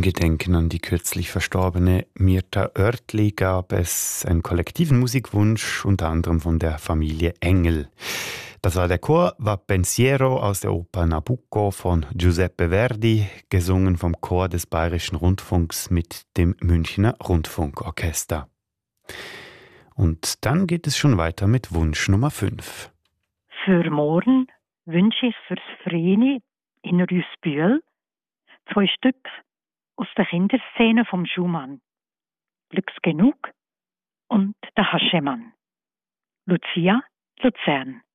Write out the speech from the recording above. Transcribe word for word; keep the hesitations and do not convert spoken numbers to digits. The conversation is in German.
Gedenken an die kürzlich verstorbene Mirta Oertli gab es einen kollektiven Musikwunsch, unter anderem von der Familie Engel. Das war der Chor Va Pensiero aus der Oper Nabucco von Giuseppe Verdi, gesungen vom Chor des Bayerischen Rundfunks mit dem Münchner Rundfunkorchester. Und dann geht es schon weiter mit Wunsch Nummer fünf. Für morgen wünsche ich fürs Vreni in Rüssbühl zwei Stück aus der Kinderszene vom Schumann. Glücks genug und der Haschemann. Lucia, Luzern.